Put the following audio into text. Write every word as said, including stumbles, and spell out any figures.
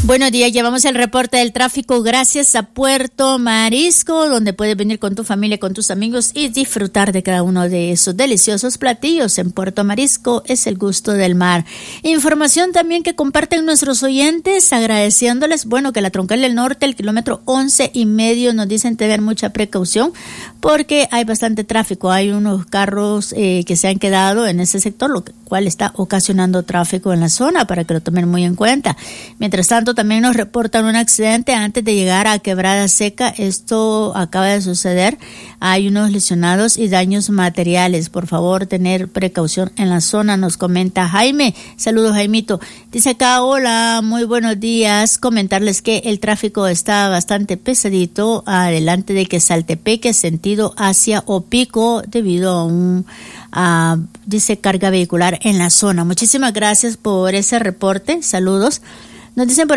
Buenos días, llevamos el reporte del tráfico gracias a Puerto Marisco, donde puedes venir con tu familia, con tus amigos y disfrutar de cada uno de esos deliciosos platillos. En Puerto Marisco es el gusto del mar. Información también que comparten nuestros oyentes, agradeciéndoles, bueno, que la Troncal del Norte, el kilómetro once y medio, nos dicen tener mucha precaución porque hay bastante tráfico. Hay unos carros eh, que se han quedado en ese sector, lo cual está ocasionando tráfico en la zona para que lo tomen muy en cuenta. Mientras tanto, también nos reportan un accidente antes de llegar a Quebrada Seca. Esto acaba de suceder. Hay unos lesionados y daños materiales. Por favor, tener precaución en la zona, nos comenta Jaime. Saludos, Jaimito. Dice acá, hola, muy buenos días. Comentarles que el tráfico está bastante pesadito adelante de Quesaltepeque, sentido hacia Opico, debido a un, a, dice, carga vehicular en la zona. Muchísimas gracias por ese reporte. Saludos. Nos dicen por